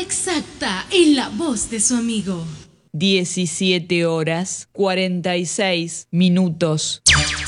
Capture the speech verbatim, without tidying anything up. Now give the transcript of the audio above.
exacta en la voz de su amigo. diecisiete horas cuarenta y seis minutos.